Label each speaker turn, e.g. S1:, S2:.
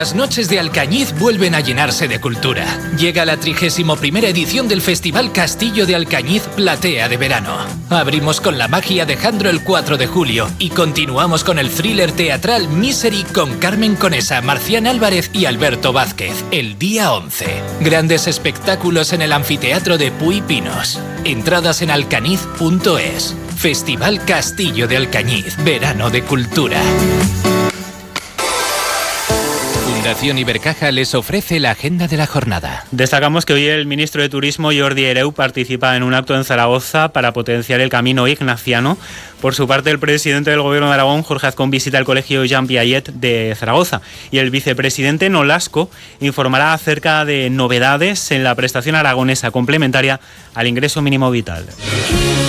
S1: Las noches de Alcañiz vuelven a llenarse de cultura. Llega la 31ª edición del Festival Castillo de Alcañiz Platea de Verano. Abrimos con la magia de Jandro el 4 de julio y continuamos con el thriller teatral Misery con Carmen Conesa, Marcián Álvarez y Alberto Vázquez, el día 11. Grandes espectáculos en el anfiteatro de Puy Pinos. Entradas en alcañiz.es. Festival Castillo de Alcañiz, verano de cultura. Fundación Ibercaja les ofrece la agenda de la jornada.
S2: Destacamos que hoy el ministro de Turismo, Jordi Hereu, participa en un acto en Zaragoza para potenciar el camino ignaciano. Por su parte, el presidente del Gobierno de Aragón, Jorge Azcón, visita el colegio Jean Piaget de Zaragoza. Y el vicepresidente Nolasco informará acerca de novedades en la prestación aragonesa complementaria al ingreso mínimo vital.